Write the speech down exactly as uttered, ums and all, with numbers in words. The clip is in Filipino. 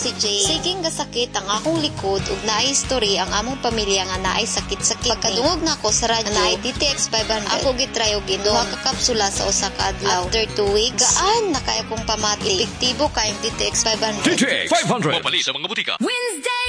si Jane. Siging gasakit ang akong likod ug naay history ang among pamilya nga naay sakit sa kidney. Pagkadungog nako sa radyo naay D T X five hundred, ako gitry og giduha ka kapsula sa usa ka adlaw. After two weeks, gaan na kay akong pamati. Epektibo kay D T X five hundred. D T X five hundred. Mapali sa mga butika. Wednesday!